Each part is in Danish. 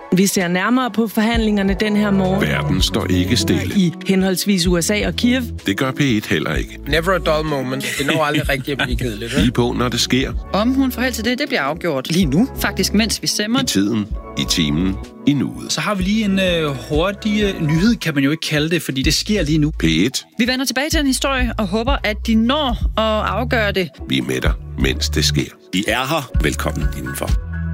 Vi ser nærmere på forhandlingerne den her morgen. Verden står ikke stille. I henholdsvis USA og Kiev. Det gør P1 heller ikke. Never a dull moment. Det når aldrig rigtig at blive kedeligt. Lige på, når det sker. Om hun får held til det bliver afgjort lige nu. Faktisk, mens vi stemmer. I tiden, i timen, i nuet. Så har vi lige en hurtig nyhed, kan man jo ikke kalde det, fordi det sker lige nu. P1. Vi vender tilbage til en historie og håber, at de når at afgøre det. Vi er med dig, mens det sker. I er her. Velkommen indenfor.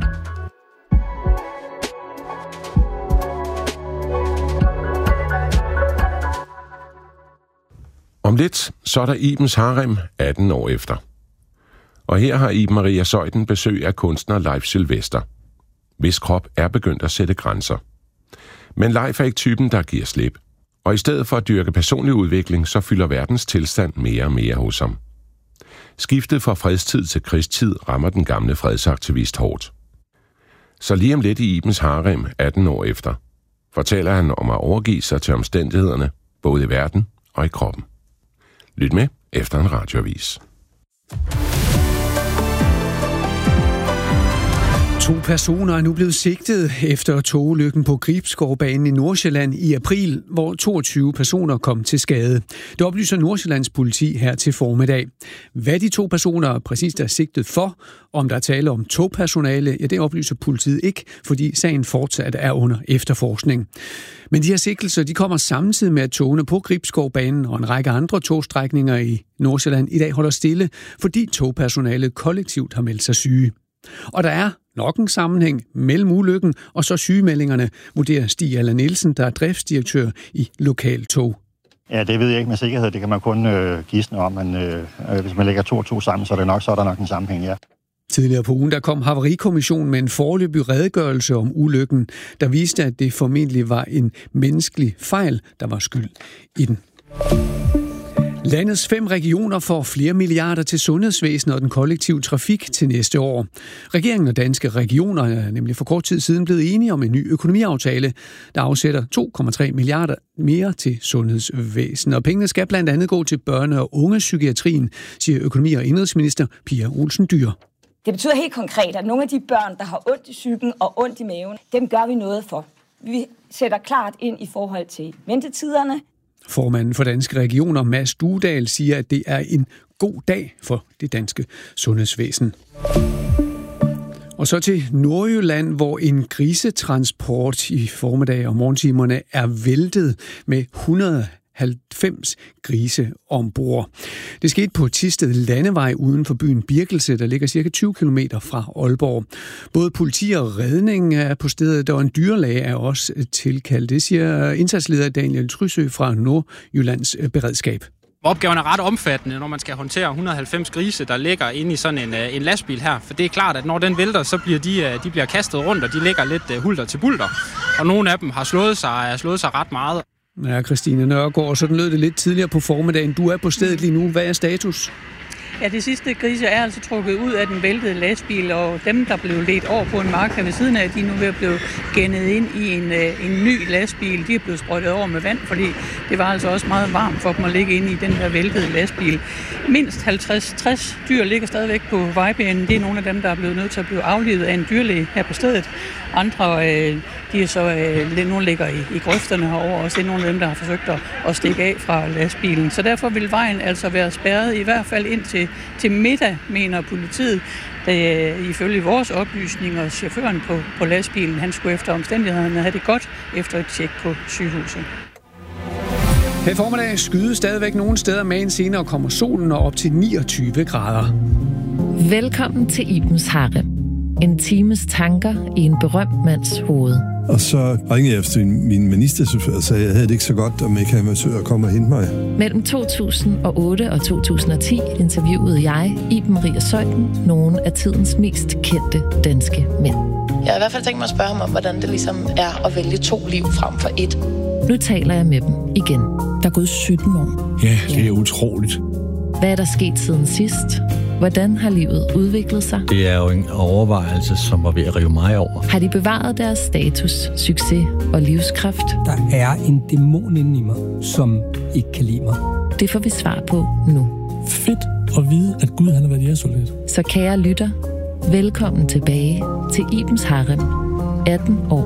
Om lidt, så er der Ibens Harem 18 år efter. Og her har Iben Maria Zeuthen besøg af kunstner Leif Sylvester, hvis krop er begyndt at sætte grænser. Men Leif er ikke typen, der giver slip. Og i stedet for at dyrke personlig udvikling, så fylder verdens tilstand mere og mere hos ham. Skiftet fra fredstid til krigstid rammer den gamle fredsaktivist hårdt. Så lige om lidt i Ibens Harem 18 år efter, fortæller han om at overgive sig til omstændighederne, både i verden og i kroppen. Lyt med efter en radioavis. 2 personer er nu blevet sigtet efter togulykken på Gribskovbanen i Nordsjælland i april, hvor 22 personer kom til skade. Det oplyser Nordsjællands politi her til formiddag. Hvad de 2 personer præcist er sigtet for, om der er tale om togpersonale, ja, det oplyser politiet ikke, fordi sagen fortsat er under efterforskning. Men de her sigtelser, de kommer samtidig med, at togene på Gribskovbanen og en række andre togstrækninger i Nordsjælland i dag holder stille, fordi togpersonalet kollektivt har meldt sig syge. Og der er nok en sammenhæng mellem ulykken og så sygemeldingerne, vurderer Stig Allan Nielsen, der er driftsdirektør i Lokaltog. Ja, det ved jeg ikke med sikkerhed. Det kan man kun gisne om, men hvis man lægger 2 og 2 sammen, så er der nok en sammenhæng, ja. Tidligere på ugen, der kom Havarikommissionen med en foreløbig redegørelse om ulykken, der viste, at det formentlig var en menneskelig fejl, der var skyld i den. Landets 5 regioner får flere milliarder til sundhedsvæsenet og den kollektive trafik til næste år. Regeringen og Danske Regioner er nemlig for kort tid siden blevet enige om en ny økonomiaftale, der afsætter 2,3 milliarder mere til sundhedsvæsenet. Og pengene skal blandt andet gå til børne- og ungepsykiatrien, siger økonomi- og indenrigsminister Pia Olsen Dyhr. Det betyder helt konkret, at nogle af de børn, der har ondt i psyken og ondt i maven, dem gør vi noget for. Vi sætter klart ind i forhold til ventetiderne. Formanden for Danske Regioner, Mads Duedal, siger, at det er en god dag for det danske sundhedsvæsen. Og så til Nordjylland, hvor en grisetransport i formiddag og morgentimerne er væltet med 190 grise ombord. Det skete på Thisted Landevej uden for byen Birkelse, der ligger cirka 20 km fra Aalborg. Både politi og redning er på stedet, og en dyrlæge er også tilkaldt. Det siger indsatsleder Daniel Trysø fra Nordjyllands Beredskab. Opgaven er ret omfattende, når man skal håndtere 190 grise, der ligger inde i sådan en lastbil her. For det er klart, at når den vælter, så bliver de bliver kastet rundt, og de ligger lidt hulter til bulter. Og nogle af dem har slået sig ret meget. Ja, Christine Nørgaard, sådan lød det lidt tidligere på formiddagen. Du er på stedet lige nu. Hvad er status? Ja, de sidste grise er altså trukket ud af den væltede lastbil, og dem, der blev ledt over på en mark ved siden af, de er nu ved at blive gennet ind i en ny lastbil. De er blevet sprøjtet over med vand, fordi det var altså også meget varmt for dem at ligge inde i den her væltede lastbil. Mindst 50-60 dyr ligger stadigvæk på vejbanen. Det er nogle af dem, der er blevet nødt til at blive aflivet af en dyrlæge her på stedet. Andre, de er så, nogle ligger i grøfterne herovre, og så er nogle af dem, der har forsøgt at stikke af fra lastbilen. Så derfor vil vejen altså være spærret, i hvert fald ind til middag, mener politiet. Ifølge vores oplysninger, chaufføren på lastbilen, han skulle efter omstændighederne have det godt efter et tjek på sygehuset. Her i formiddag skydes stadigvæk nogle steder, men senere kommer solen og op til 29 grader. Velkommen til Ibens Harem. En times tanker i en berømt mands hoved. Og så ringede jeg efter min ministerchauffør og sagde, at jeg havde det ikke så godt, om ikke han ville komme og hente mig. Mellem 2008 og 2010 interviewede jeg, Iben Maria Zeuthen, nogle af tidens mest kendte danske mænd. Jeg har i hvert fald tænkt mig at spørge ham om, hvordan det ligesom er at vælge 2 liv frem for 1. Nu taler jeg med dem igen. Der er gået 17 år. Ja, det er utroligt. Hvad er der sket siden sidst? Hvordan har livet udviklet sig? Det er jo en overvejelse, som var ved at rive mig over. Har de bevaret deres status, succes og livskraft? Der er en dæmon inde i mig, som ikke kan lide mig. Det får vi svar på nu. Fedt at vide, at Gud han har været jævnsoldat. Så kære lytter, velkommen tilbage til Ibens Harem 18 år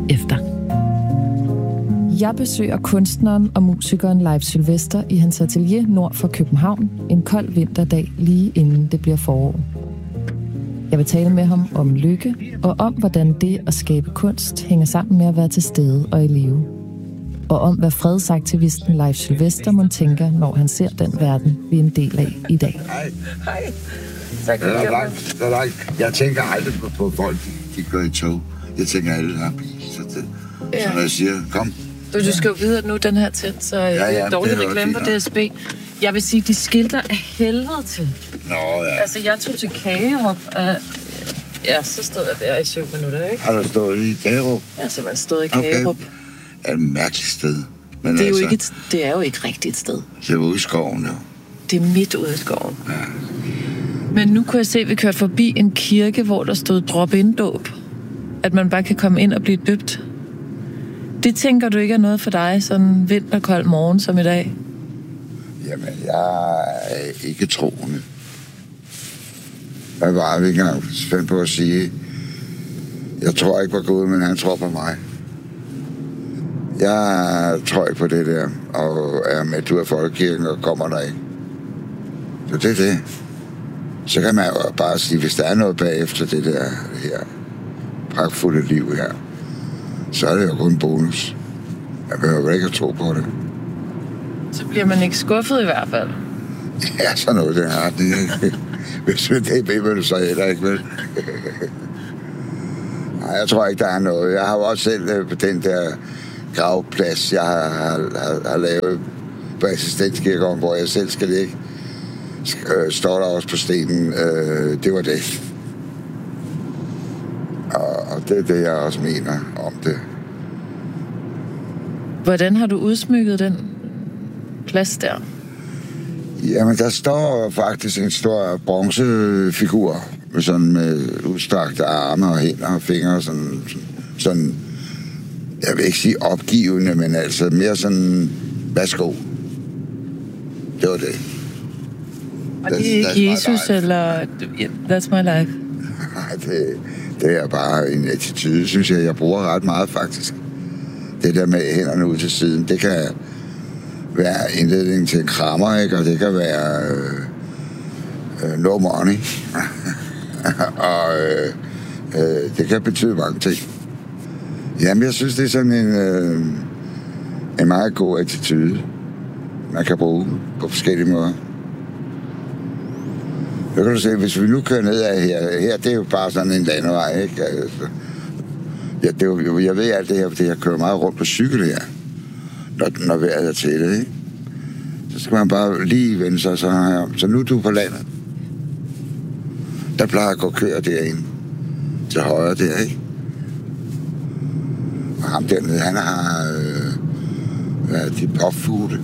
efter. Jeg besøger kunstneren og musikeren Leif Sylvester i hans atelier nord for København en kold vinterdag lige inden det bliver forår. Jeg vil tale med ham om lykke og om, hvordan det at skabe kunst hænger sammen med at være til stede og i live. Og om, hvad fredsaktivisten Leif Sylvester må tænker, når han ser den verden, vi er en del af i dag. Hej. Tak, det er langt. Jeg tænker aldrig på folk, de går i tog. Jeg tænker alle har bil. Så når jeg siger, kom. Du skal jo vide, at nu den her tændt, så det er dårligt reklame på DSB. Jeg vil sige, de skilter af helvede til. Nå, ja. Altså, jeg tog til Kagerup. Ja, så stod jeg der i 7 minutter, ikke? Har du stået i Kagerup? Ja, så man stod i Kagerup. Okay. Det er et mærkeligt sted. Men det er jo ikke rigtigt et sted. Det er ude i skoven, jo. Det er midt ude i skoven. Ja. Men nu kunne jeg se, at vi kørte forbi en kirke, hvor der stod drop-in-dåb. At man bare kan komme ind og blive døbt. Det tænker du ikke er noget for dig, sådan en vinterkold morgen som i dag? Jamen, jeg er ikke troende. Jeg var ikke engang spændt på at sige, jeg tror ikke på Gud, men han tror på mig. Jeg tror ikke på det der, og er med ud af folkekirken og kommer der ikke. Så det er det. Så kan man jo bare sige, hvis der er noget bagefter det der her pragtfulde liv her, så er det jo kun en bonus. Jeg behøver ikke at tro på det. Så bliver man ikke skuffet i hvert fald? Ja, så noget det her. Hvis det vil du så heller ikke, vel? Nej, jeg tror ikke, der er noget. Jeg har jo også selv på den der gravplads, jeg har lavet på Assistenskirkegården, hvor jeg selv skal ligge. Står der også på stenen. Det var det. Og det er det, jeg også mener om det. Hvordan har du udsmykket den plads der? Jamen, der står faktisk en stor bronzefigur med udstrakte arme og hænder og fingre. Sådan, jeg vil ikke sige opgivende, men altså mere sådan, værsgo. Det var det. Og det er ikke Jesus, eller that's my life? Det er bare en attitude, synes jeg bruger ret meget faktisk. Det der med hænderne ud til siden, det kan være indledning til en krammer, ikke? Og det kan være no money. Og det kan betyde mange ting. Jamen, jeg synes, det er sådan en meget god attitude, man kan bruge på forskellige måder. Det kan du se, hvis vi nu kører ned af her, det er jo bare sådan en landevej, ikke? Altså, jeg ved alt det her, fordi jeg kører meget rundt på cykel her, når vejret er til det, ikke? Så skal man bare lige vende sig sådan her. Så nu er du på landet. Der plejer at gå køer derinde. Til højre der, ikke? Og ham dernede, han har de popfugle.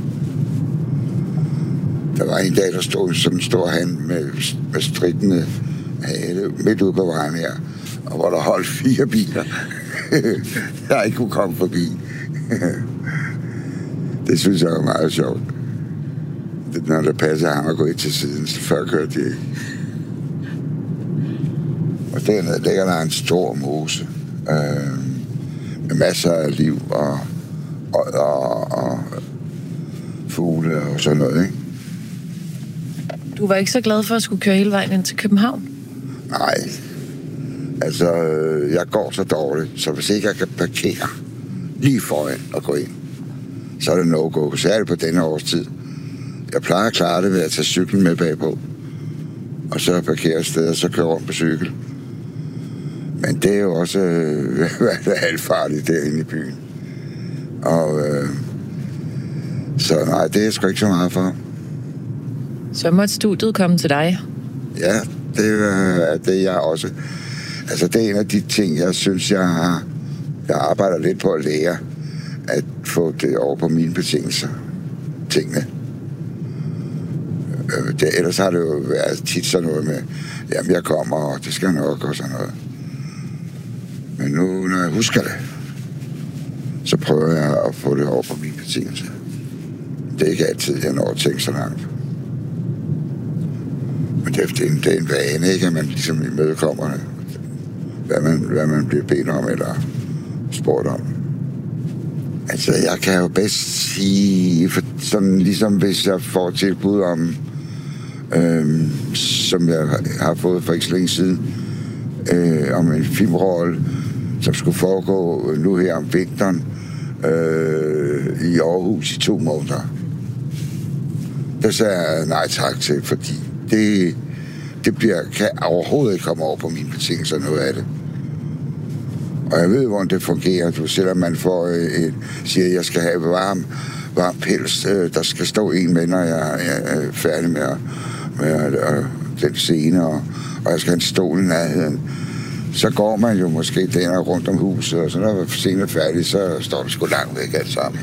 Der var en dag, der stod sådan en stor hand med strittende hale midt ude på vejen her, og hvor der holdt 4 biler, der ikke kunne komme forbi. Det synes jeg var meget sjovt. Når det passer ham at gå ind til siden, så før kørte de ikke. Og dernede ligger der en stor mose med masser af liv og fugle og sådan noget, ikke? Du var ikke så glad for at skulle køre hele vejen ind til København? Nej. Altså, jeg går så dårligt, så hvis ikke jeg kan parkere lige foran og gå ind, så er det no-go. Særligt på denne årstid. Jeg plejer at klare det ved at tage cyklen med bagpå, og så parkere et sted, og så køre rundt på cykel. Men det er jo også halvfarligt derinde i byen. Og så nej, det er sgu ikke så meget for. Så måtte studiet komme til dig? Ja, det er det, jeg også. Altså, det er en af de ting, jeg synes, jeg arbejder lidt på at lære. At få det over på mine betingelser. Tingene. Ellers har det jo været tit sådan noget med, jamen, jeg kommer, og det skal nok, og sådan noget. Men nu, når jeg husker det, så prøver jeg at få det over på mine betingelser. Det er ikke altid, jeg når at tænke så langt. Men det er en vane, ikke? At man ligesom imødekommer det. Hvad man bliver bedt om, eller spurgt om. Altså, jeg kan jo bedst sige, sådan ligesom hvis jeg får tilbud om, som jeg har fået for ikke så længe siden, om en filmrolle, som skulle foregå nu her om vinteren i Aarhus i 2 måneder. Der sagde jeg nej tak til, fordi det kan overhovedet ikke komme over på mine betingelser, noget af det. Og jeg ved, hvordan det fungerer. Selvom man siger, at jeg skal have varm pels, der skal stå en med, når jeg er færdig med den scene, og jeg skal have en stol i nærheden. Så går man jo måske den rundt om huset, og så når scenen er færdig, så står det sgu langt væk alt sammen.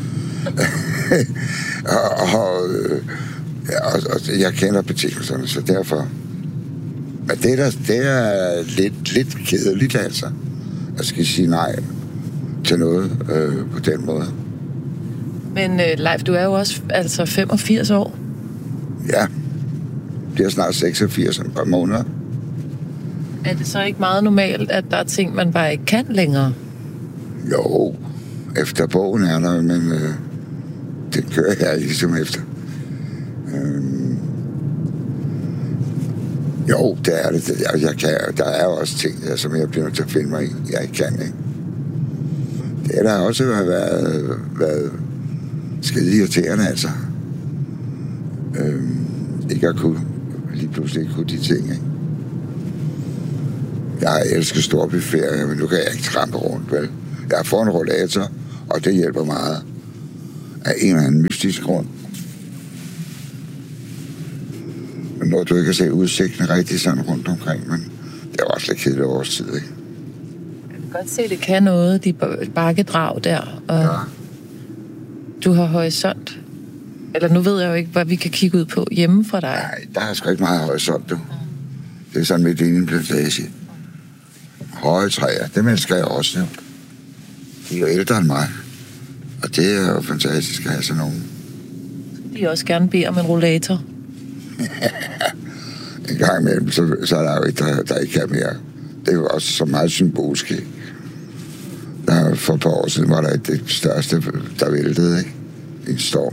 og jeg kender betingelserne, så derfor. Men det er lidt kedeligt, altså. Jeg skal sige nej til noget på den måde. Men Leif, du er jo også 85 år. Ja, det er snart 86 om et par måneder. Er det så ikke meget normalt, at der er ting, man bare ikke kan længere? Jo, efter bogen er der, men det kører jeg ligesom efter. Jo, det er det. Der er også ting, som jeg bliver nødt til at finde mig i, jeg ikke kan, ikke? Det er der også været skide irriterende, altså. Ikke at kunne, lige pludselig ikke kunne de ting, ikke? Jeg har elsket storbyferie, men nu kan jeg ikke trampe rundt, vel? Jeg har fået en rollator, og det hjælper meget. Af en eller anden mystisk grund. Men når du ikke kan se udsigten rigtig sådan rundt omkring, men det er også lidt kedeligt årstid, ikke? Jeg kan godt se, det kan noget, de bakkedrag der, og ja. Du har horisont. Eller nu ved jeg jo ikke, hvad vi kan kigge ud på hjemme fra dig. Nej, der er sgu ikke meget horisont, du. Det er sådan midt inde i en plantage. Høje træer, det mennesker jeg også, jo. De er jo ældre end mig. Og det er jo fantastisk at have sådan nogen. De også gerne beder om en rollator. En gang imellem, så er der jo et, der ikke kan mere. Det er jo også så meget symbolsk. Der for et par år siden var der det største, der væltede, ikke? En storm.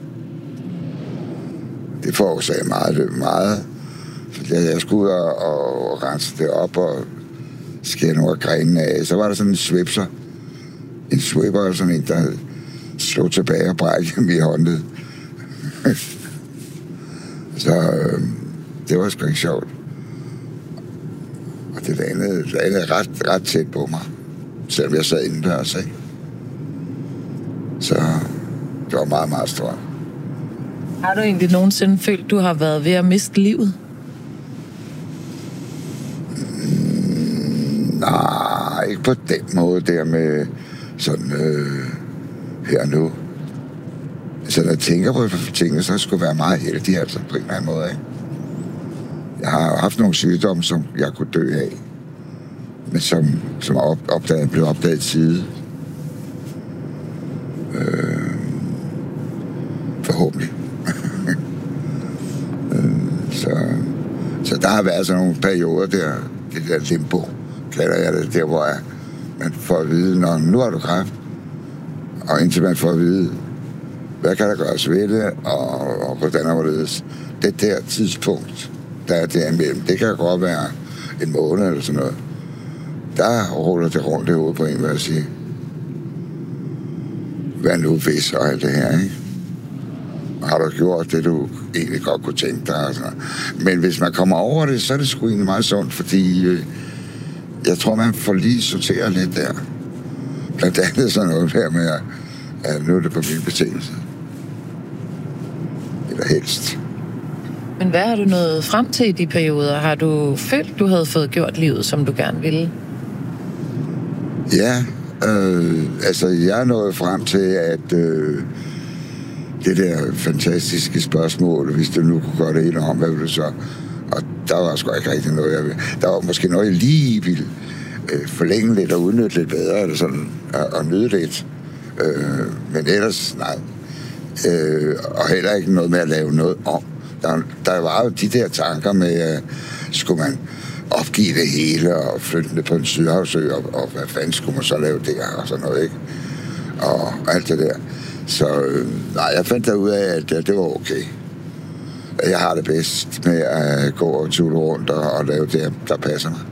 Det forårsagde meget. Så jeg skulle ud og rense det op og skære nogle af grenene af. Så var der sådan en swipser. En swipper, sådan en, der slog tilbage og brækkede dem i håndet. Så det var sgu ikke sjovt. Og det landede ret tæt på mig. Selvom jeg sad indendørs, ikke? Så det var meget, meget stort. Har du egentlig nogensinde følt, du har været ved at miste livet? Nej, ikke på den måde der med sådan her nu. Så når jeg tænker på tingene, så skulle jeg være meget heldig, altså på en eller anden måde, ikke? Jeg har haft nogle sygdomme, som jeg kunne dø af, men som blev opdaget tid. Forhåbentlig. Så der har været sådan nogle perioder der, det der limbo, kalder jeg det, der hvor man får at vide, når nu har du kræft, og indtil man får at vide, hvad kan der gøres ved det, og hvordan er det. Det der tidspunkt, der er derimellem, det kan godt være en måned eller sådan noget. Der ruller det rundt i hovedet på en, hvad jeg siger. Hvad nu hvis, og alt det her, ikke? Har du gjort det, du egentlig godt kunne tænke dig? Altså. Men hvis man kommer over det, så er det sgu egentlig meget sundt, fordi jeg tror, man får lige sorteret lidt der. Blandt andet sådan noget her med, at nu er det på mine betingelser. Eller helst. Men hvad har du nået frem til i de perioder? Har du følt, du havde fået gjort livet, som du gerne ville? Ja, altså jeg er nået frem til, at det der fantastiske spørgsmål, hvis du nu kunne gøre det ind om, hvad vil du så? Og der var sgu ikke rigtig noget, jeg ville. Der var måske noget, jeg lige ville forlænge lidt og udnytte lidt bedre, eller sådan, og nyde lidt. Men ellers, nej. Og heller ikke noget med at lave noget om. Der var jo de der tanker med, skulle man opgive det hele og flytte det på en sydhavsø, og hvad fanden skulle man så lave der og sådan noget, ikke? Og alt det der. Så nej, jeg fandt ud af, at det var okay. Jeg har det bedst med at gå og tulle rundt og lave det, der passer mig.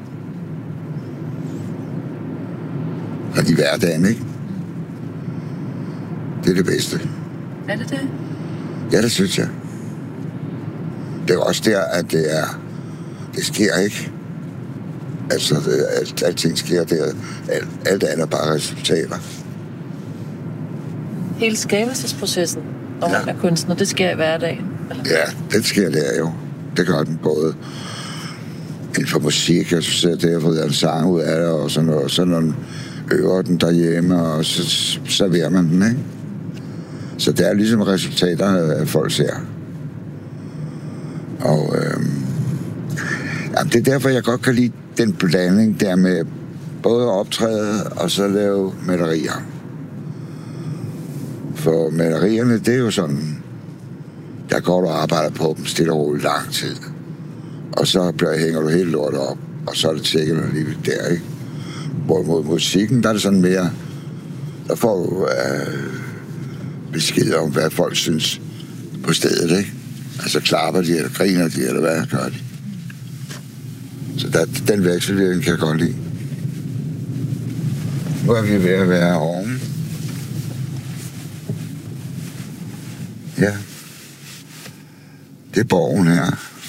Og i hverdagen, ikke? Det er det bedste. Er det det? Ja, det synes jeg. Det er også der, at det sker ikke. Altså, alting sker der. Alt andet er bare resultater. Hele skabelsesprocessen, når man er kunstner, det sker i hverdagen? Eller? Ja, det sker der jo. Det gør den både inden for musik, jeg synes, det har fået en sang ud af det, og sådan noget. Så når man øver den derhjemme, og så serverer man den, ikke? Så det er ligesom resultater, at folk ser. Og jamen, det er derfor, jeg godt kan lide den blanding der med både at optræde og så lave malerier. For malerierne, det er jo sådan, der går du og arbejder på dem stille og roligt lang tid. Og så hænger du helt lortet op, og så er det tjekket lige der, ikke? Hvorimod musikken, der er det sådan mere, der får du besked om, hvad folk synes på stedet, ikke? Altså klapper de, eller griner de, eller hvad gør de. Så den vekselvirkning kan jeg godt lide. Nu er vi ved at være oven. Ja. Det er borgen her.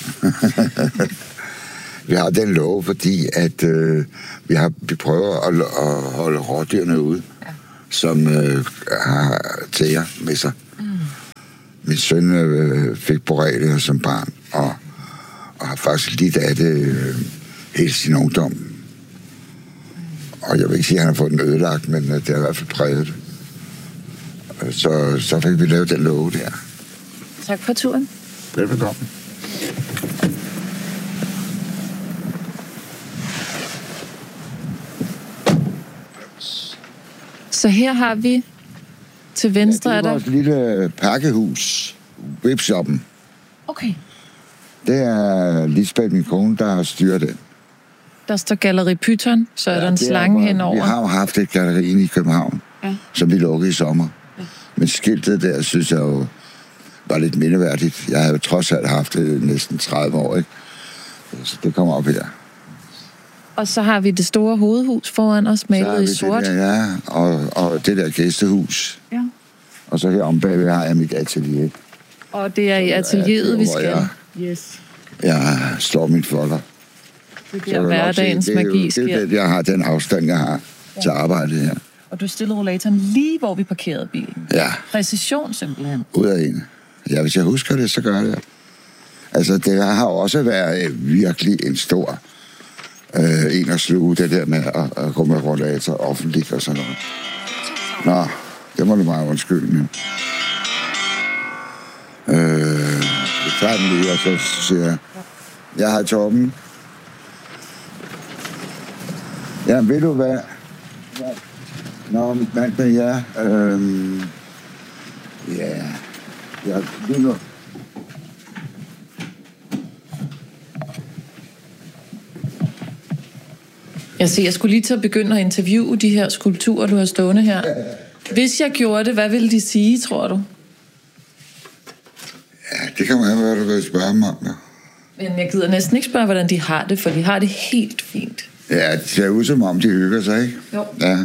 Vi har den lov, fordi at vi prøver at holde rådyrene ude, som har tæer med sig. Min søn fik borrelia som barn, og har faktisk lidt af det hele sin ungdom. Og jeg vil ikke sige, at han har fået den ødelagt, men det har i hvert fald præget det. Så fik vi lavet den love der. Tak for turen. Velbekomme. Så her har vi til venstre, ja, det er vores lille pakkehus, webshoppen. Okay. Det er Lisbeth, min kone, der har styret det. Der står Galleri Python, så er der en slange henover. Vi har jo haft et galleri inde i København, som vi lukkede i sommer. Ja. Men skiltet der, synes jeg jo, var lidt mindeværdigt. Jeg har jo trods alt haft det næsten 30 år, ikke? Så det kommer op her. Og så har vi det store hovedhus foran os, malet i sort. Ja, og det der gæstehus. Ja. Og så her om bagved har jeg mit atelier. Og det er i atelieret, vi skal. Jeg slår min folder. Det er hverdagens magi sker. Det er det, jeg har den afstand, jeg har til arbejdet her. Og du stillede rollatoren lige, hvor vi parkerede bilen. Ja. Præcision simpelthen. Ud af en. Ja, hvis jeg husker det, så gør det. Altså, det har også været virkelig en stor en at sluge, det der med at gå med rollator offentligt og sådan noget. Nå, det må du meget undskylde. Men. Jeg tager den lige, og så siger jeg har Torben. Ja, ved du hvad? Nå, mandag, ja. Ja, lige nu. Jeg skulle lige til at begynde at interviewe de her skulpturer, du har stående her. Hvis jeg gjorde det, hvad ville de sige, tror du? Ja, det kan man være, du vil spørge mig om. Ja. Men jeg gider næsten ikke spørge, hvordan de har det, for de har det helt fint. Ja, det ser ud som om, de hygger sig, ikke? Jo. Ja.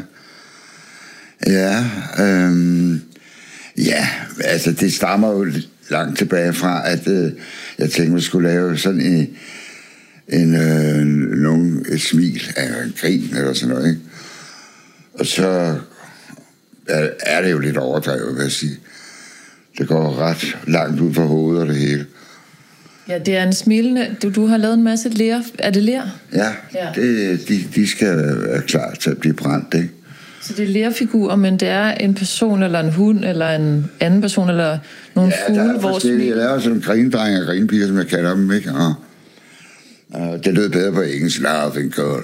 Ja, altså det stammer jo langt tilbage fra, at jeg tænkte, man skulle lave sådan et smil af en grin eller sådan noget, ikke? Og så er det jo lidt overdrevet, vil jeg sige. Det går ret langt ud fra hovedet og det hele. Ja, det er en smilende... Du har lavet en masse ler. Er det ler? Ja. De skal være klar til at blive brændt, ikke? Så det er lerfigurer, men det er en person eller en hund eller en anden person eller nogle fugle, hvor smil... Jeg laver sådan en grindreng og grinpiger, som jeg kalder dem, ikke? Og det lød bedre på engelsk, laughing girl.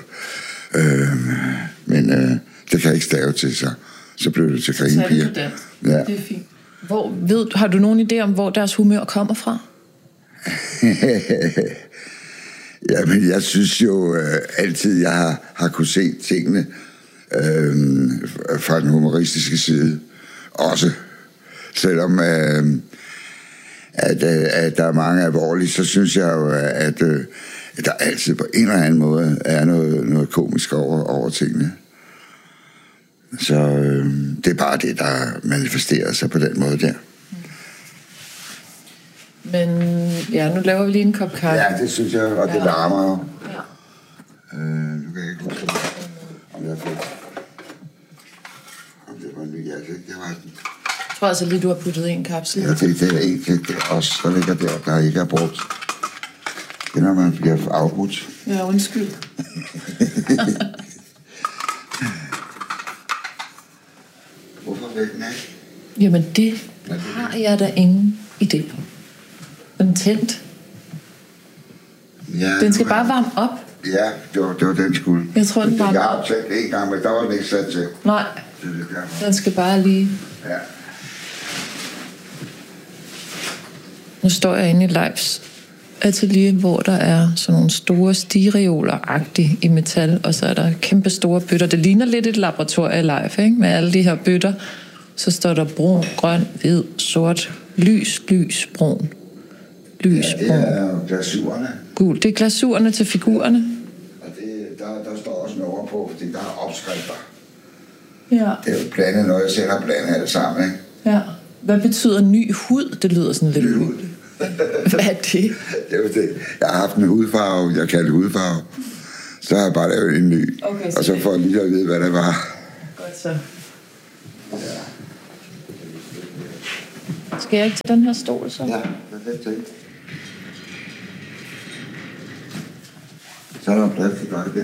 Men det kan jeg ikke stave til, så blev det til grinpiger. Ja. Det er fint. Har du nogen idé om, hvor deres humør kommer fra? Ja, men jeg synes jo altid, jeg har kunne se tingene fra den humoristiske side. Også selvom at der er mange alvorlige, så synes jeg jo, at der altid på en eller anden måde er noget komisk over tingene. Så det er bare det, der manifesterer sig på den måde der. Men ja, nu laver vi lige en kop kaffe. Ja, det synes jeg, og det larmer jo. Ja. Nu kan jeg ikke huske, om jeg fik... Om det var en ny, det var den. Jeg tror altså lige, du har puttet en kapsel. Ja, det er en, det også, der ligger der ikke er brugt. Det er, når man bliver afbrudt. Ja, undskyld. Hvorfor væk den af? Jamen, det har jeg da ingen idé på. Den er tændt. Ja, den skal bare varme op. Ja, det var den skulle. Jeg tror, den varme op. Jeg har tændt en gang, men der var den ikke sat til. Nej, den skal bare lige... Ja. Nu står jeg inde i Leifs atelier, hvor der er sådan nogle store stigereoler-agtige i metal, og så er der kæmpe store bøtter. Det ligner lidt et laboratorie i Leif, ikke? Med alle de her bøtter. Så står der brun, grøn, hvid, sort, lys, brun. Lys, ja, det er glasurerne. Gul. Det er glasurerne til figurerne. Og der står også noget på, fordi der er opskrifter. Ja. Det er jo blandet noget, jeg selv har blandet alt sammen, ikke? Ja. Hvad betyder ny hud? Det lyder sådan lidt... Ny hud. Hvad er det? Det er jo det. Jeg har haft en hudfarve, jeg kaldte hudfarve. Så har jeg bare lavet en ny. Okay, og så får jeg lige at vide, hvad det var. Godt så. Skal jeg ikke til den her stol så? Ja, perfekt til. Så er der plads til dig der.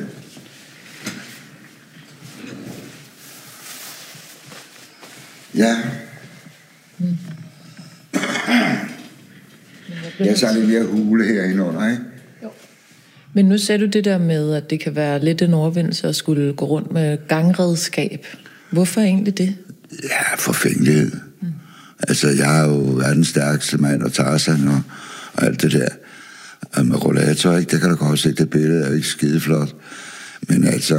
Ja. Jeg så lidt mere hule herinde under, ikke? Jo. Men nu ser du det der med, at det kan være lidt en overvindelse at skulle gå rundt med gangredskab. Hvorfor egentlig det? Ja, forfængelighed. Altså, jeg er jo verdens stærkeste mand og Tarzan og alt det der. Og med rollator, ikke? Det kan du godt se, det billede er ikke skideflot. Men altså,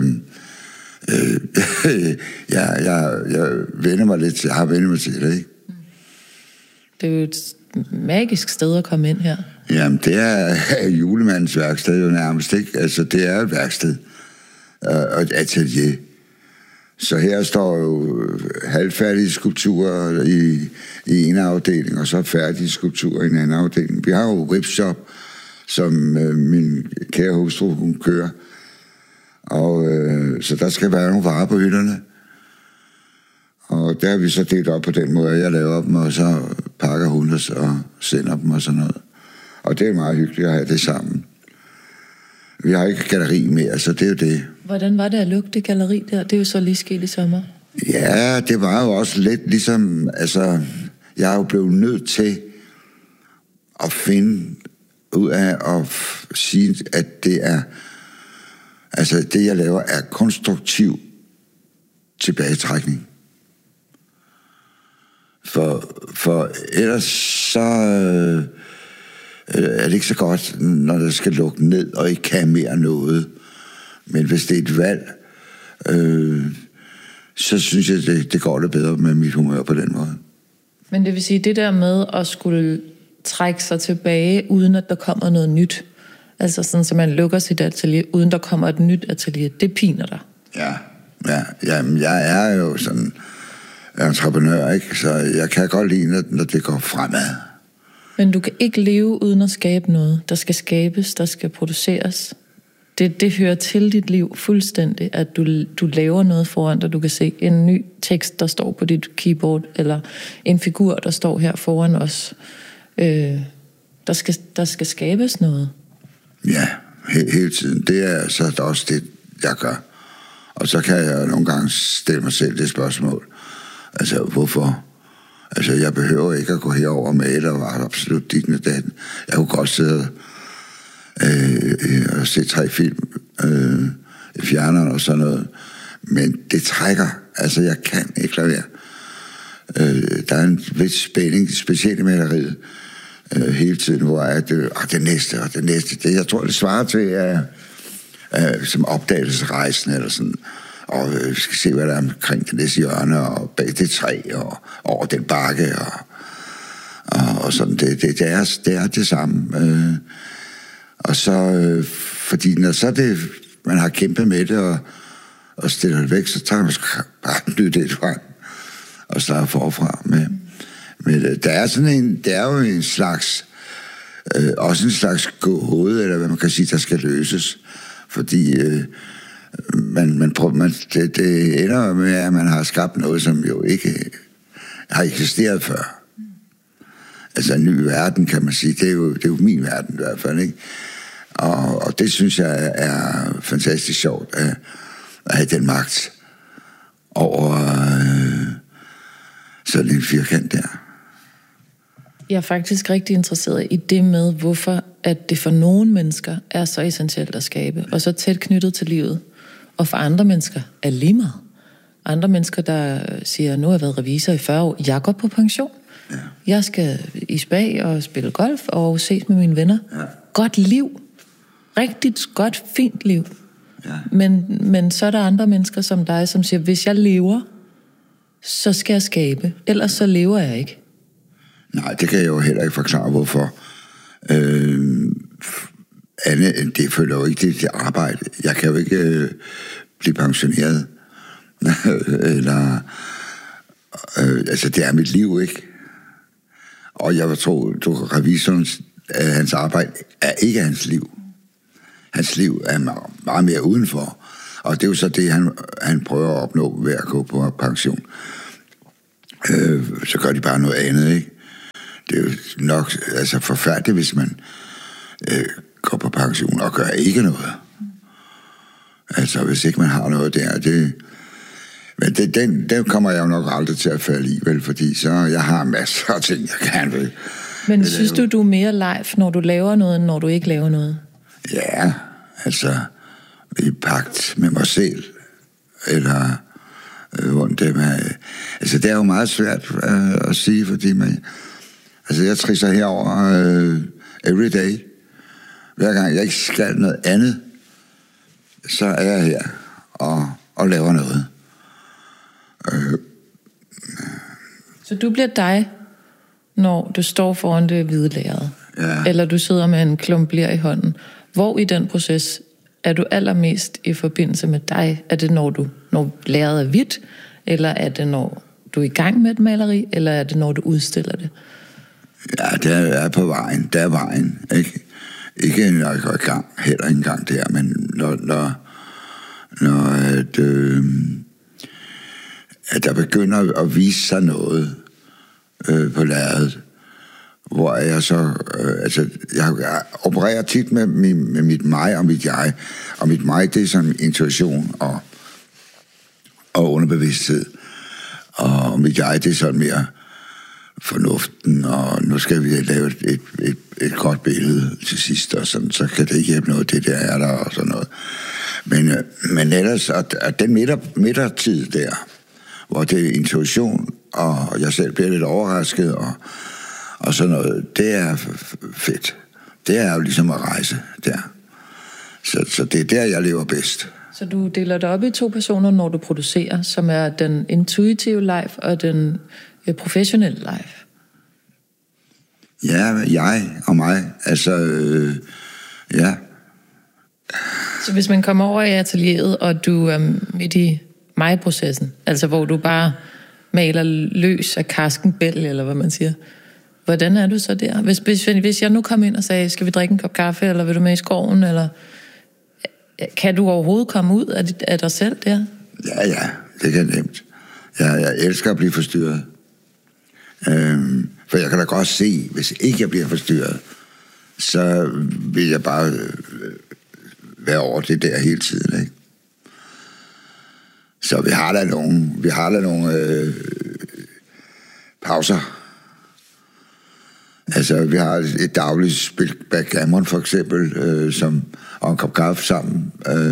jeg vender mig lidt til, jeg har vendt mig til det, ikke? Det er jo et magisk sted at komme ind her. Jamen, det er julemandens værksted jo nærmest, ikke? Altså, det er et værksted og et atelier. Så her står jo halvfærdige skulpturer i en afdeling, og så færdige skulpturer i en anden afdeling. Vi har jo Ripshop, som min kære hustru, hun kører. Og så der skal være nogle varer på hylderne. Og der har vi så delt op på den måde, at jeg laver dem, og så pakker hun os og sender dem og sådan noget. Og det er meget hyggeligt at have det sammen. Vi har ikke galleri mere, så det er jo det. Hvordan var det at lukke det galleri der? Det er jo så lige sket i sommer. Ja, det var jo også lidt ligesom... Altså, jeg er jo blevet nødt til at finde ud af at sige, at det er... Altså, det jeg laver er konstruktiv tilbagetrækning. For ellers så er det ikke så godt, når der skal lukke ned og ikke kan mere noget. Men hvis det er et valg, så synes jeg, det går det bedre med mit humør på den måde. Men det vil sige, det der med at skulle trække sig tilbage, uden at der kommer noget nyt, altså sådan, så man lukker sit atelier, uden der kommer et nyt atelier, det piner dig. Ja. Jamen, jeg er jo sådan entreprenør, ikke? Så jeg kan godt lide, når det går fremad. Men du kan ikke leve uden at skabe noget. Der skal skabes, der skal produceres. Det hører til dit liv fuldstændig, at du laver noget foran dig. Du kan se en ny tekst, der står på dit keyboard, eller en figur, der står her foran os. Der skal skabes noget. Ja, hele tiden. Det er så også det, jeg gør. Og så kan jeg nogle gange stille mig selv det spørgsmål. Altså, hvorfor? Altså, jeg behøver ikke at gå herover med et og var absolut digne dagen. Jeg kunne godt sidde og se 3 film i fjerneren og sådan noget. Men det trækker. Altså, jeg kan ikke lade være. Der er en vis spænding, specielt i maleriet, hele tiden, hvor det næste og det næste. Det, jeg tror, det svarer til som opdagelsesrejsen eller sådan. Og vi skal se, hvad der er omkring det næste hjørne, og bag det træ, og over den bakke, og sådan. Det er det samme. Og så, fordi når så det, man har kæmpet med det, og stiller det væk, så tager man bare nyt det frem, og starter forfra med det. Der er sådan det er jo en slags, også en slags gåde, eller hvad man kan sige, der skal løses. Fordi det ender med, at man har skabt noget, som jo ikke har eksisteret før. Altså en ny verden, kan man sige. Det er jo min verden i hvert fald, ikke? Og det synes jeg er fantastisk sjovt, at have den magt over sådan en firkant der. Jeg er faktisk rigtig interesseret i det med, hvorfor at det for nogle mennesker er så essentielt at skabe, og så tæt knyttet til livet. Og for andre mennesker er lige meget. Andre mennesker, der siger, nu har jeg været revisor i 40 år, jeg går på pension. Ja. Jeg skal i spa og spille golf og ses med mine venner. Ja. Godt liv. Rigtigt godt, fint liv. Ja. Men så er der andre mennesker som dig, som siger, hvis jeg lever, så skal jeg skabe. Ellers så lever jeg ikke. Nej, det kan jeg jo heller ikke forklare, hvorfor. Det følger jo ikke det arbejde. Jeg kan jo ikke blive pensioneret. Eller altså, det er mit liv, ikke? Og jeg vil tro, revisorens, hans arbejde er ikke hans liv. Hans liv er meget mere udenfor. Og det er jo så det, han prøver at opnå ved at gå på pension. Så gør de bare noget andet, ikke? Det er jo nok forfærdeligt, hvis man går på pension og gør ikke noget. Altså, hvis ikke man har noget der, men den kommer jeg jo nok aldrig til at falde i, vel, fordi så jeg har masser af ting, jeg kan vel. Men synes du er mere live, når du laver noget, end når du ikke laver noget? Ja, altså i pagt med mig selv, eller det med, altså det er jo meget svært at sige, fordi jeg trisser herover every day. Hver gang jeg ikke skal noget andet, så er jeg her og laver noget. Så du bliver dig, når du står foran det hvide lærred? Ja. Eller du sidder med en klump ler i hånden? Hvor i den proces er du allermest i forbindelse med dig? Er det, når lærredet er hvidt? Eller er det, når du er i gang med et maleri? Eller er det, når du udstiller det? Ja, det er på vejen. Det er vejen, ikke? Ikke når jeg går i gang, heller ikke engang der, men når at der begynder at vise sig noget på lærredet, hvor jeg så, jeg opererer tit med mit mig og mit jeg, og mit mig, det er sådan intuition og underbevidsthed, og mit jeg, det er sådan mere fornuften, og nu skal vi lave et godt billede til sidst, og sådan, så kan det ikke hjælpe noget, det der er der, og sådan noget. Men ellers, at den midtertid der, hvor det er intuition, og jeg selv bliver lidt overrasket, og sådan noget, det er fedt. Det er jo ligesom at rejse der. Så det er der, jeg lever bedst. Så du deler det op i 2 personer, når du producerer, som er den intuitive life og den professionelle life? Ja, jeg og mig. Ja. Så hvis man kommer over i atelieret, og du er midt i mig-processen, altså hvor du bare maler løs af karskenbæl, eller hvad man siger, hvordan er du så der? Hvis jeg nu kom ind og sagde, skal vi drikke en kop kaffe, eller vil du med i skoven, eller kan du overhovedet komme ud af dig selv der? Ja, det kan nemt. Jeg elsker at blive forstyrret. For jeg kan da godt se, hvis ikke jeg bliver forstyrret, så vil jeg bare være over det der hele tiden, ikke? Så vi har da nogle pauser. Altså, vi har et dagligt spil backgammon, for eksempel, og en kop kaffe sammen.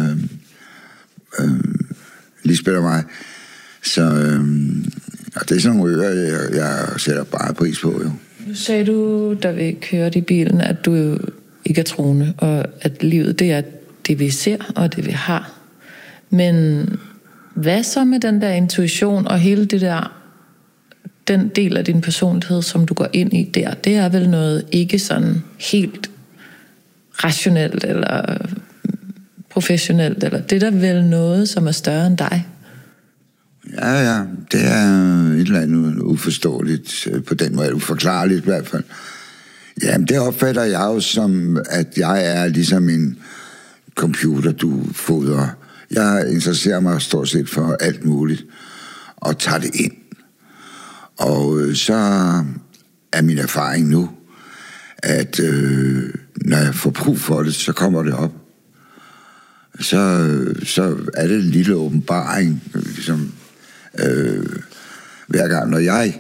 Lisbeth og mig. Så og det er sådan nogle øger, jeg sætter bare pris på, jo. Nu sagde du, da vi kørte i bilen, at du ikke er troende, og at livet, det er det, vi ser, og det, vi har. Men hvad så med den der intuition og hele det der, den del af din personlighed, som du går ind i der, det er vel noget ikke sådan helt rationelt eller professionelt, eller det er der vel noget, som er større end dig? Ja, det er et eller andet uforståeligt, på den måde uforklarligt i hvert fald. Jamen, det opfatter jeg jo som, at jeg er ligesom en computer, du fodrer. Jeg interesserer mig stort set for alt muligt, og tager det ind. Og så er min erfaring nu, at når jeg får brug for det, så kommer det op. Så er det en lille åbenbaring, ligesom hver gang, når jeg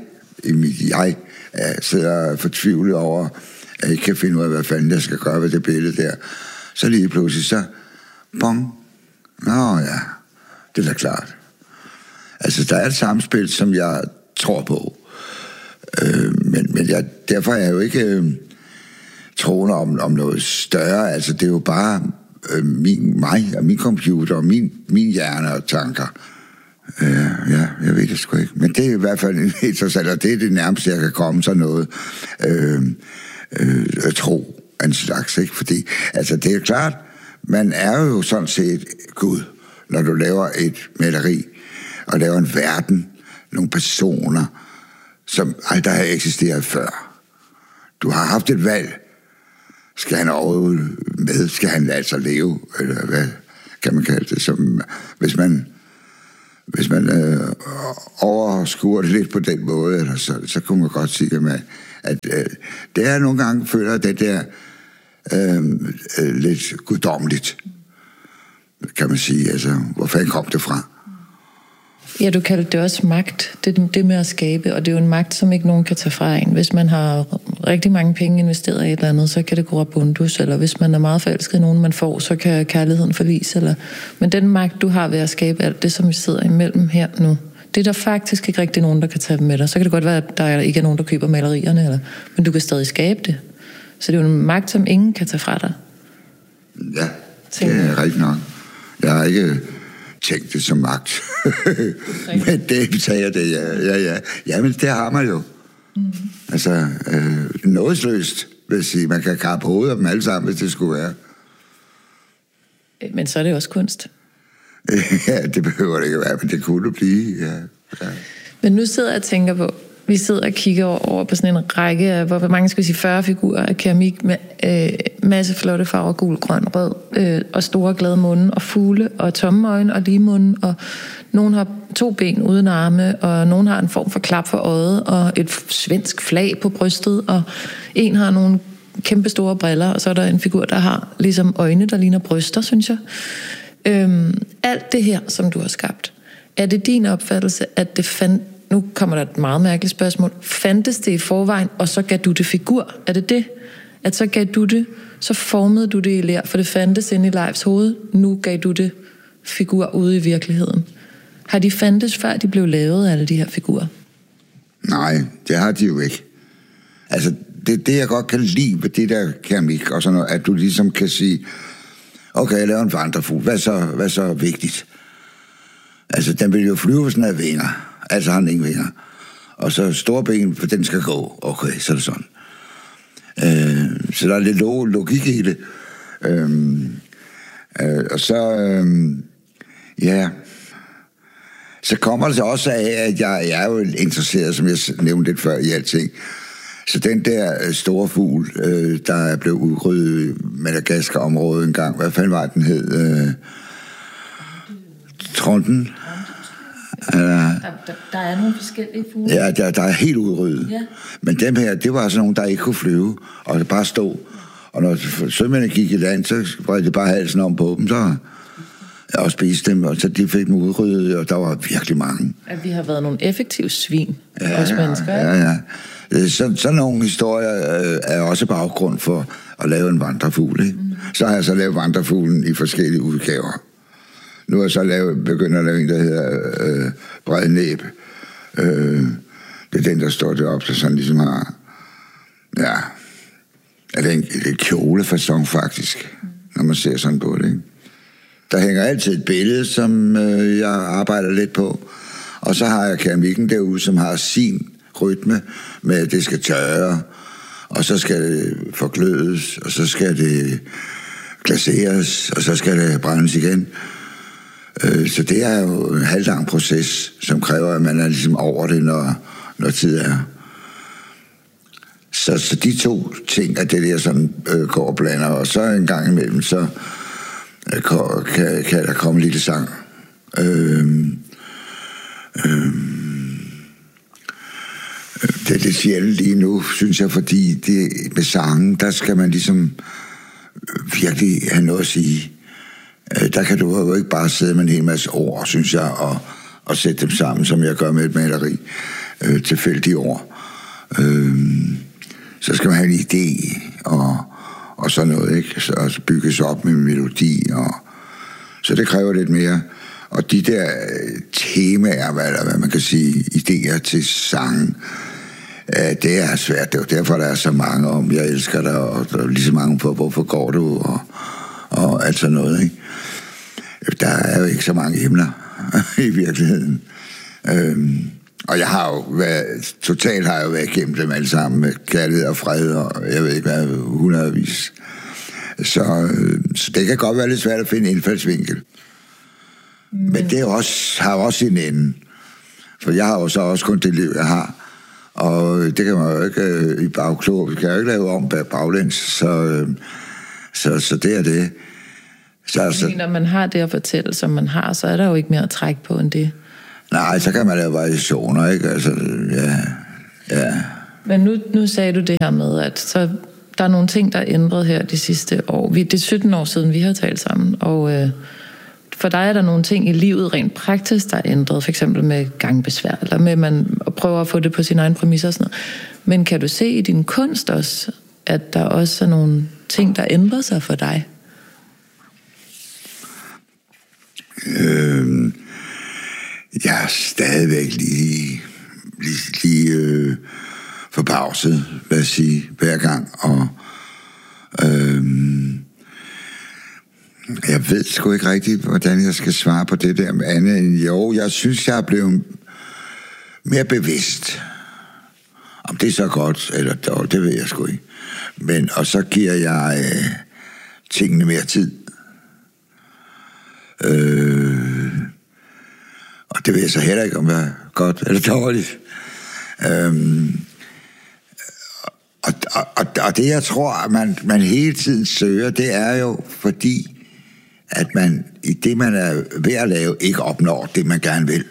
sidder fortvivlet over, at jeg ikke kan finde ud af, hvad fanden jeg skal gøre ved det billede der, så lige pludselig så, bong, nå ja, det er da klart. Altså, der er et samspil, som jeg tror på. Men derfor er jeg jo ikke troende om noget større. Altså, det er jo bare mig og min computer og min hjerne og tanker. Ja, jeg ved det sgu ikke. Men det er i hvert fald interessant, og det er det nærmeste, jeg kan komme sådan noget tro af en slags, ikke? Fordi, altså, det er klart, man er jo sådan set Gud, når du laver et maleri, og laver en verden, nogle personer, som aldrig har eksisteret før. Du har haft et valg. Skal han overhovedet med? Skal han lade sig leve? Eller hvad kan man kalde det? Som, hvis man overskuer det lidt på den måde, eller så kunne man godt sige, at det er nogle gange føler det der lidt guddommeligt, kan man sige. Altså, hvor fanden kom det fra? Ja, du kaldte det også magt. Det med at skabe, og det er jo en magt, som ikke nogen kan tage fra en. Hvis man har rigtig mange penge investeret i et eller andet, så kan det gå rabundus, eller hvis man er meget forelsket i nogen, man får, så kan kærligheden forlise. Men den magt, du har ved at skabe alt det, som vi sidder imellem her nu, det er der faktisk ikke rigtig nogen, der kan tage med dig. Så kan det godt være, at der ikke er nogen, der køber malerierne, men du kan stadig skabe det. Så det er jo en magt, som ingen kan tage fra dig. Ja, det er rigtigt nok. Jeg har ikke tænkt det som magt. Men det sagde det, ja. Ja, men det har man jo. Mm-hmm. Altså, nådesløst, vil jeg sige. Man kan kappe hovedet af dem alle sammen, hvis det skulle være. Men så er det også kunst. Ja, det behøver det ikke være, men det kunne det blive, ja. Men nu sidder jeg og tænker på, vi sidder og kigger over på sådan en række af, hvor mange skal vi sige, 40 figurer af keramik med masse flotte farver, gul, grøn, rød, og store glade munde, og fugle, og tomme øjne, og lige munde, og nogen har 2 ben uden arme, og nogen har en form for klap for øjet, og et svensk flag på brystet, og en har nogle kæmpe store briller, og så er der en figur, der har ligesom øjne, der ligner bryster, synes jeg. Alt det her, som du har skabt, er det din opfattelse, at det nu kommer der et meget mærkeligt spørgsmål. Fandtes det i forvejen, og så gav du det figur? Er det det? At så gav du det, så formede du det i ler, for det fandtes inde i Leifs hoved. Nu gav du det figur ude i virkeligheden. Har de fandtes, før de blev lavet, alle de her figurer? Nej, det har de jo ikke. Altså, det jeg godt kan lide ved det der keramik, og sådan noget, at du ligesom kan sige, okay, jeg laver en vandrefugl. Hvad så vigtigt? Altså, den vil jo flyve, hvis den har vinger. Altså har den ingen vinger. Og så store ben, for den skal gå. Okay, så er det sådan. Så der er lidt logik i det. Og så, ja, så kommer det så også af, at jeg er jo interesseret, som jeg nævnte lidt før, i alting. Så den der store fugl, der er blevet udryddet i Madagaskar-området engang, hvad fanden var den hed? Tronten? Der er nogle forskellige fugle. Ja, der er helt udryddet. Ja. Men dem her, det var sådan nogle, der ikke kunne flyve, og det bare stod. Og når sømændene gik i land, så bredte de bare halsen om på dem, så og spiste dem, og så de fik dem udryddet, og der var virkelig mange. At vi har været nogle effektive svin, os mennesker. Ja. Sådan nogle historier er også baggrund for at lave en vandrefugl, ikke? Så har jeg så lavet vandrefuglen i forskellige udgaver. Nu har jeg så begyndt at lave en, der hedder Bred Næb. Det er den, der står deroppe, så sådan ligesom har Ja. Er det en kjolefasong, faktisk, når man ser sådan på det, ikke? Der hænger altid et billede, som jeg arbejder lidt på. Og så har jeg keramikken derude, som har sin rytme med, at det skal tørre, og så skal det forglødes, og så skal det glaseres, og så skal det brændes igen. Så det er jo en halvlang proces, som kræver, at man er ligesom over det, når tid er. Så de to ting, at det der sådan går og blander, og så en gang imellem, så kan der komme en lille sang. Det er lidt sjældent lige nu, synes jeg, fordi det, med sangen, der skal man ligesom virkelig have noget at sige. Der kan du jo ikke bare sidde med en hel masse ord, synes jeg, og sætte dem sammen, som jeg gør med et maleri, tilfældige ord. Så skal man have en idé, og sådan noget, ikke? Så bygges op med en melodi, så det kræver lidt mere. Og de der temaer, hvad man kan sige, idéer til sangen, det er svært. Det er jo derfor, der er så mange om, jeg elsker dig, og der er lige så mange på, hvorfor går du, og alt sådan noget, ikke? Der er jo ikke så mange emner i virkeligheden. Og jeg har jo totalt har jeg jo været igennem dem alle sammen med kærlighed og fred, og jeg ved ikke hvad, hundredvis. Så det kan godt være lidt svært at finde indfaldsvinkel. Men det har også sin ende. For jeg har jo så også kun det liv, jeg har. Og det kan man jo ikke i bagklog. Vi kan jo ikke lave om baglæns. Så det er det. Når man har det at fortælle, som man har, så er der jo ikke mere at trække på end det. Nej, så kan man lave variationer, ikke? Altså, ja. Men nu sagde du det her med, at så der er nogle ting, der er ændret her de sidste år. Det er 17 år siden, vi har talt sammen, og for dig er der nogle ting i livet rent praktisk, der er ændret, for eksempel med gangbesvær, eller med, at man prøver at få det på sine egne præmisser og sådan noget. Men kan du se i din kunst også, at der også er nogle ting, der ændrer sig for dig? Jeg er stadigvæk lige forbavset, hvad jeg siger, hver gang, og jeg ved sgu ikke rigtigt, hvordan jeg skal svare på det der med andet end jo, jeg synes, jeg er blevet mere bevidst. Om det er så godt eller dårligt, det ved jeg sgu ikke. Men, og så giver jeg tingene mere tid. Og det ved jeg så heller ikke, om det er godt eller dårligt. Og det, jeg tror, at man hele tiden søger, det er jo fordi, at man i det, man er ved at lave, ikke opnår det, man gerne vil.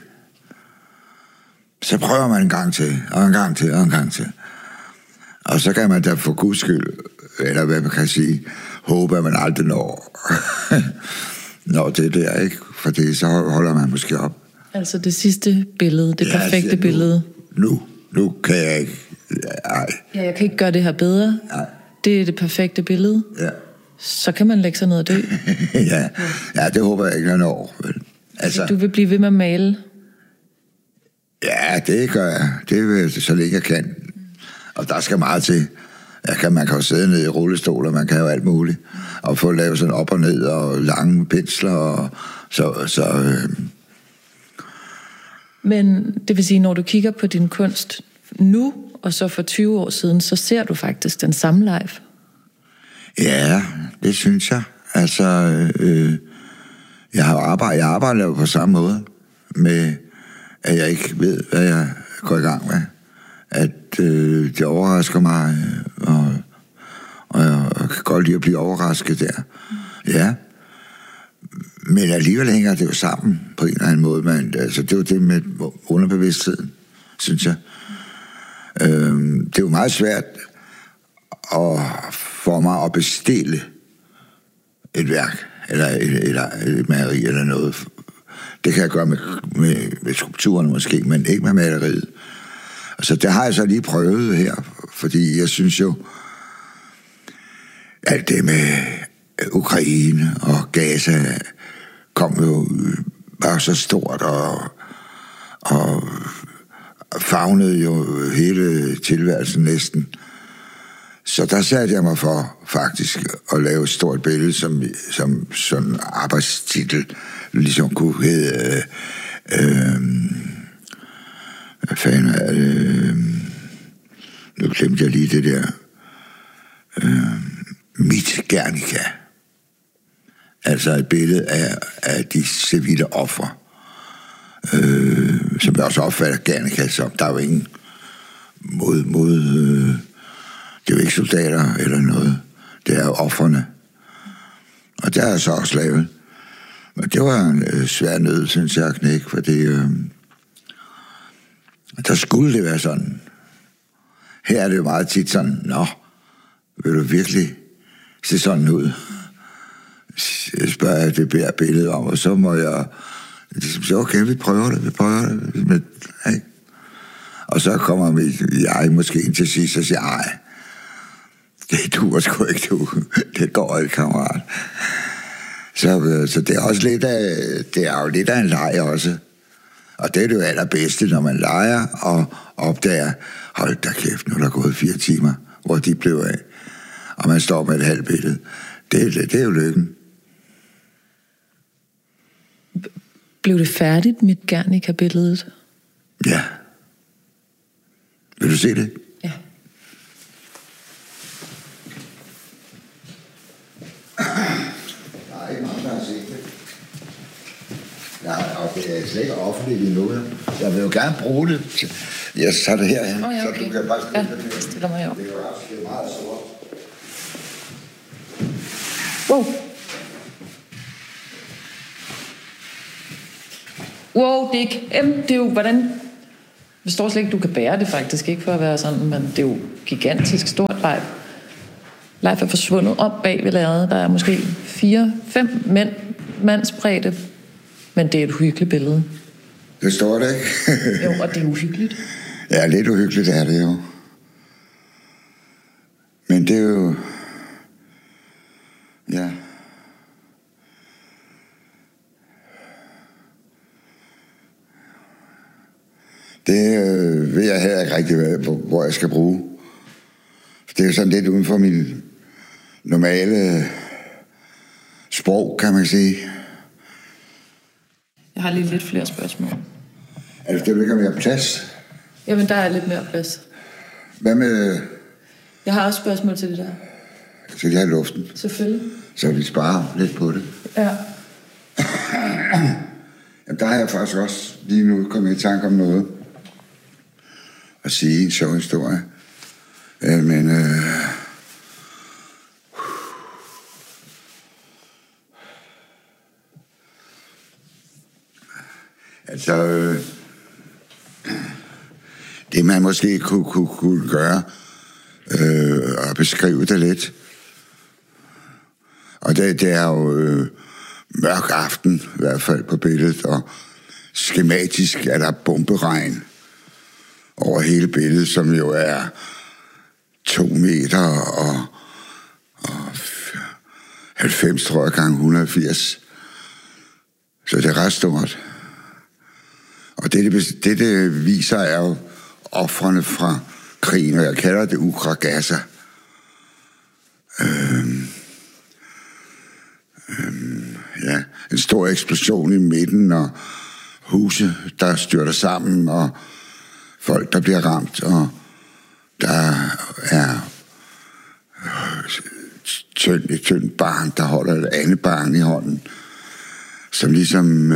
Så prøver man en gang til, og en gang til, og en gang til. Og så kan man da for guds skyld, eller hvad man kan sige, håbe, at man aldrig når det der, ikke? For så holder man måske op. Altså det sidste billede, det perfekte billede. Nu kan jeg ikke. Ej. Ja, jeg kan ikke gøre det her bedre. Nej. Det er det perfekte billede. Ja. Så kan man lægge sig ned og dø. ja, det håber jeg ikke, jeg når. Altså, du vil blive ved med at male? Ja, det gør jeg. Det vil jeg, så længe jeg kan. Og der skal meget til. Man kan jo sidde nede i rullestol, og man kan jo alt muligt. Og få lavet sådan op og ned, og lange pensler, og så Men det vil sige, når du kigger på din kunst nu, og så for 20 år siden, så ser du faktisk den samme live? Ja, det synes jeg. Altså, jeg arbejder jo på samme måde, med at jeg ikke ved, hvad jeg går i gang med. At det overrasker mig, og jeg kan godt lide at blive overrasket der. Ja. Men alligevel hænger det jo sammen på en eller anden måde. Men, altså, det er jo det med underbevidstheden, synes jeg. Det er jo meget svært for mig at bestille et værk, eller et maleri, eller noget. Det kan jeg gøre med skulpturen måske, men ikke med maleriet. Så det har jeg så lige prøvet her, fordi jeg synes jo, alt det med Ukraine og Gaza kom jo bare så stort og favnede jo hele tilværelsen næsten. Så der satte jeg mig for faktisk at lave et stort billede, som sådan en arbejdstitel ligesom kunne hedde... hvad fanden er det? Nu glemte jeg lige det der. Mit Guernica. Altså et billede af de civile ofre. Som jeg også opfatter Guernica som. Der er jo ingen mod det er jo ikke soldater eller noget. Det er jo ofrene. Og der er jeg så også lavet. Men det var en svær nød, synes jeg, knæk, fordi der skulle det være sådan. Her er det jo meget tit sådan, nå, vil du virkelig se sådan ud? Jeg spørger jeg det bære billede om, og så må jeg sige, okay, vi prøver det. Men, hey. Og så kommer jeg måske ind til sidst og siger, ej, det duer sgu ikke, du. Det går ikke, kammerat. Så det er også lidt af, det er jo lidt af en leg også. Og det er det jo allerbedste, når man leger og opdager, hold da kæft, nu er der gået 4 timer, hvor de blev af. Og man står med et halvt billede. Det er jo lykken. Blev det færdigt, mit Guernica-billedet? Ja. Vil du se det? Ja. Der er ikke mange, der har set det. Ja, og det er slet ikke offentligt endnu. Jeg vil jo gerne bruge det. Jeg tager det herhen, ja, okay. Så du kan bare stille det. Ja, stiller mig op. Det er meget stort. Wow, det er ikke... det er jo, hvordan... Jeg forstår slet ikke, du kan bære det faktisk, ikke for at være sådan, men det er jo gigantisk stort live. Leif er forsvundet op bag ved lærredet. Der er måske 4-5 mandsbredde, men det er et uhyggeligt billede. Det står det, ikke? Jo, og det er uhyggeligt. Ja, lidt uhyggeligt er det jo. Men det er jo... Ja. Det ved jeg heller ikke rigtig, hvor jeg skal bruge. Det er jo sådan lidt uden for min normale sprog, kan man sige. Jeg har lige lidt flere spørgsmål. Altså, det vil ikke have mere plads? Jamen, der er lidt mere plads. Hvad med... Jeg har også spørgsmål til det der. Skal de have luften? Selvfølgelig. Så vi sparer lidt på det. Ja. Jamen, der har jeg faktisk også lige nu kommet i tanke om noget at sige en sjov historie. Men altså det man måske kunne gøre og beskrive det lidt, og det er jo mørk aften i hvert fald på billedet, og skematisk er der bomberegn over hele billedet, som jo er 2 meter og 90, tror jeg, gange 180. Så det er ret stort. Og det viser er jo ofrene fra krigen, og jeg kalder det Ukra-Gaza. Ja, en stor eksplosion i midten, og huse, der styrter sammen, og folk, der bliver ramt, og der er et tyndt barn, der holder et andet barn i hånden, som ligesom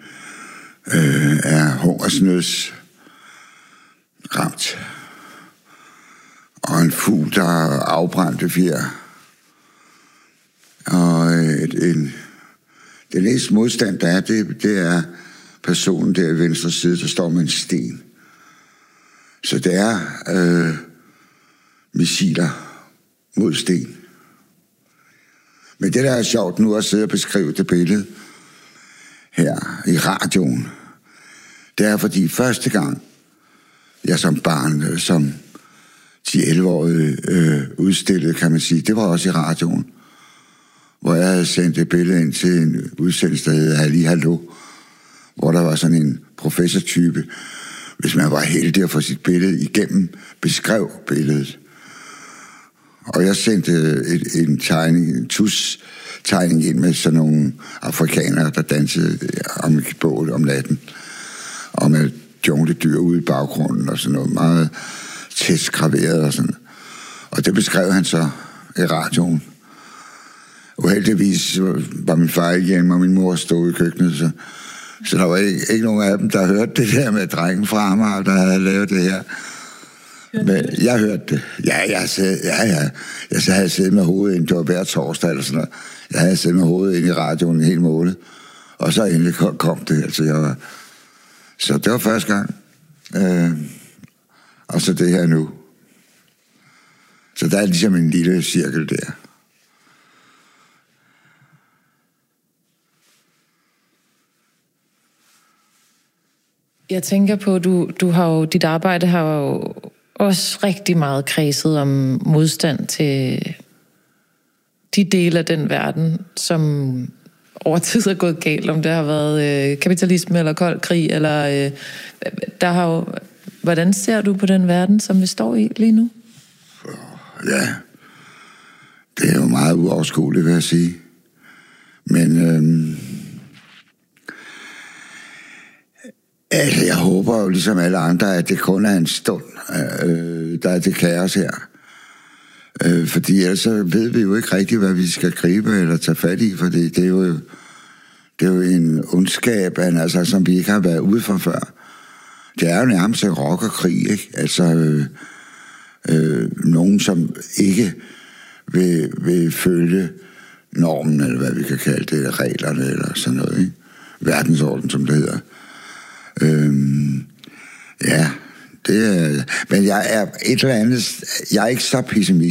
er hungersnøds ramt. Og en fugl, der er afbrændte fjer. Og det næste modstand, der er, det er personen der i venstre side, der står med en sten. Så det er missiler mod sten. Men det, der er sjovt nu at sidde og beskrive det billede her i radioen, det er, fordi første gang, jeg som barn, som 10-11-årig udstillede, kan man sige, det var også i radioen, hvor jeg havde sendt et billede ind til en udsendelse, der hedder Halli Hallo, hvor der var sådan en professortype, hvis man var heldig at få sit billede igennem, beskrev billedet. Og jeg sendte en tus-tegning ind med sådan nogle afrikanere, der dansede om et bål om natten. Og med jungledyr ude i baggrunden og sådan noget meget tæt graveret og sådan. Og det beskrev han så i radioen. Uheldigvis var min far ikke hjemme, og min mor stod i køkkenet, så der var ikke nogen af dem, der hørte det der med drengen fra Amager, der havde lavet det her. Men jeg hørte det. Jeg havde siddet med hovedet ind, det var hver torsdag eller sådan noget. Jeg havde siddet med hovedet ind i radioen en hel måned. Og så endelig kom det. Altså, så det var første gang. Og så det her nu. Så der er ligesom en lille cirkel der. Jeg tænker på, du har jo, dit arbejde har jo også rigtig meget kredset om modstand til de dele af den verden, som over tid er gået galt, om det har været kapitalisme eller kold krig, eller der har jo... Hvordan ser du på den verden, som vi står i lige nu? Ja, det er jo meget uoverskueligt, vil jeg sige. Men altså, jeg håber jo ligesom alle andre, at det kun er en stund, der er det kaos her. Fordi ellers så ved vi jo ikke rigtigt, hvad vi skal gribe eller tage fat i, for det er jo en ondskab, altså, som vi ikke har været ude for før. Det er jo nærmest en rockerkrig, ikke? Altså, nogen, som ikke vil følge normen, eller hvad vi kan kalde det, eller reglerne, eller sådan noget, ikke? Verdensorden, som det hedder. Ja, det er... Men jeg er et eller andet... Jeg er ikke så pessimistisk.